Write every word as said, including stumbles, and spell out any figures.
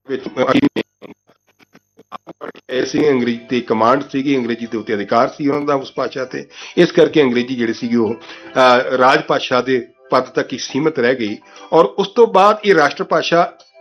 ਵਿੱਚ ਐਸੀ ਅੰਗਰੇਜ਼ੀ ਤੇ ਕਮਾਂਡ ਸੀਗੀ, ਅੰਗਰੇਜ਼ੀ ਦੇ ਉੱਤੇ ਅਧਿਕਾਰ ਸੀ ਉਹਨਾਂ ਦਾ ਉਸ ਭਾਸ਼ਾ ਤੇ। ਇਸ ਕਰਕੇ ਅੰਗਰੇਜ਼ੀ ਜਿਹੜੀ ਸੀਗੀ ਉਹ ਰਾਜ ਭਾਸ਼ਾ ਦੇ ਪਦ ਤੱਕ ਹੀ ਸੀਮਿਤ ਰਹਿ ਗਈ। ਔਰ ਉਸ ਤੋਂ ਬਾਅਦ ਇਹ ਰਾਸ਼ਟਰ ਭਾਸ਼ਾ